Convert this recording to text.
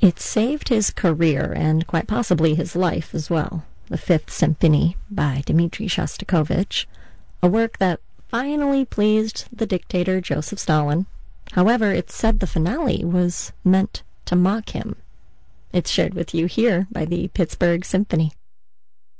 It saved his career and quite possibly his life as well. The Fifth Symphony by Dmitri Shostakovich, a work that finally pleased the dictator Joseph Stalin. However, it's said the finale was meant to mock him. It's shared with you here by the Pittsburgh Symphony.